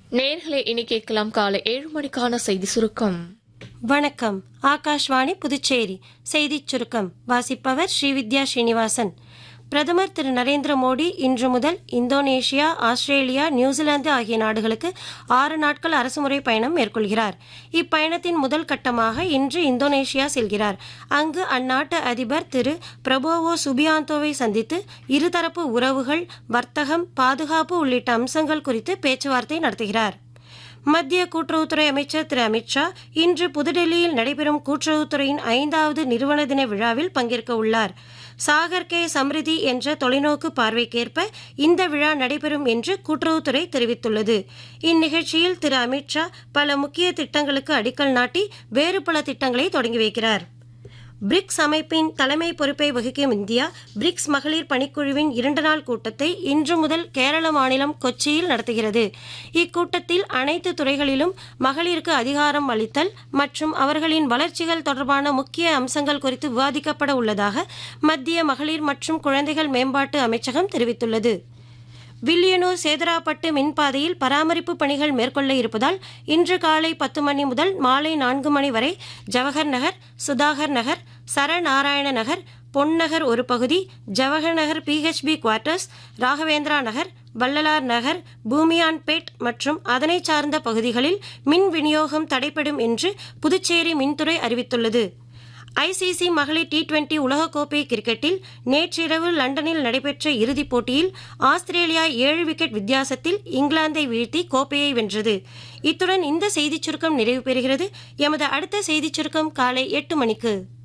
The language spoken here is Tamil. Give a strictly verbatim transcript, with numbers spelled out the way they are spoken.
நேர்களை இனி கேட்கலாம் காலை ஏழு மணிக்கான செய்தி சுருக்கம். வணக்கம். ஆகாஷ்வாணி புதுச்சேரி செய்திச் சுருக்கம் வாசிப்பவர் ஸ்ரீவித்யா ஸ்ரீனிவாசன். பிரதமர் திரு நரேந்திர மோடி இன்று முதல் இந்தோனேஷியா, ஆஸ்திரேலியா, நியூசிலாந்து ஆகிய நாடுகளுக்கு ஆறு நாட்கள் அரசுமுறை பயணம் மேற்கொள்கிறார். இப்பயணத்தின் முதல் கட்டமாக இன்று இந்தோனேஷியா செல்கிறார். அங்கு அந்நாட்டு அதிபர் திரு பிரபோவோ சுபியாந்தோவை சந்தித்து இருதரப்பு உறவுகள், வர்த்தகம், பாதுகாப்பு உள்ளிட்ட அம்சங்கள் குறித்து பேச்சுவார்த்தை நடத்துகிறார். மத்திய கூட்டுறவுத்துறை அமைச்சர் திரு அமித்ஷா இன்று புதுடெல்லியில் நடைபெறும் கூட்டுறவுத்துறையின் ஐந்தாவது நிறுவன தின விழாவில் பங்கேற்க உள்ளார். சாகர் கே சம்ரிதி என்ற தொலைநோக்கு பார்வைக்கேற்ப இந்த விழா நடைபெறும் என்று கூட்டுறவுத்துறை தெரிவித்துள்ளது. இந்நிகழ்ச்சியில் திரு அமித்ஷா பல முக்கிய திட்டங்களுக்கு அடிக்கல் நாட்டி வேறு பல திட்டங்களை தொடங்கி வைக்கிறார். பிரிக்ஸ் அமைப்பின் தலைமை பொறுப்பை வகிக்கும் இந்தியா பிரிக்ஸ் மகளிர் பணிக்குழுவின் இரண்டு நாள் கூட்டத்தை இன்று முதல் கேரள மாநிலம் கொச்சியில் நடத்துகிறது. இக்கூட்டத்தில் அனைத்து துறைகளிலும் மகளிருக்கு அதிகாரம் அளித்தல் மற்றும் அவர்களின் வளர்ச்சிகள் தொடர்பான முக்கிய அம்சங்கள் குறித்து விவாதிக்கப்பட உள்ளதாக மத்திய மகளிர் மற்றும் குழந்தைகள் மேம்பாட்டு அமைச்சகம் தெரிவித்துள்ளது. வில்லியனூர் சேதராப்பட்டு மின்பாதையில் பராமரிப்பு பணிகள் மேற்கொள்ள இருப்பதால் இன்று காலை பத்து மணி முதல் மாலை நான்கு மணி வரை ஜவஹர் நகர், சுதாகர் நகர், சரநாராயண நகர், பொன்னகர் ஒரு பகுதி, ஜவஹர் நகர் பிஹெச்பி குவார்ட்டர்ஸ், ராகவேந்திரா நகர், வள்ளலார் நகர், பூமியான்பேட் மற்றும் அதனை சார்ந்த பகுதிகளில் மின் விநியோகம் தடைப்படும் என்று புதுச்சேரி மின்துறை அறிவித்துள்ளது. ஐசிசி மகளிர் டி டுவெண்டி உலகக்கோப்பை கிரிக்கெட்டில் நேற்றிரவு லண்டனில் நடைபெற்ற இறுதிப் போட்டியில் ஆஸ்திரேலியா ஏழு விக்கெட் வித்தியாசத்தில் இங்கிலாந்தை வீழ்த்தி கோப்பையை வென்றது. இத்துடன் இந்த செய்திச் சுருக்கம் நிறைவு பெறுகிறது. எமது அடுத்த செய்திச் சுருக்கம் காலை எட்டு மணிக்கு.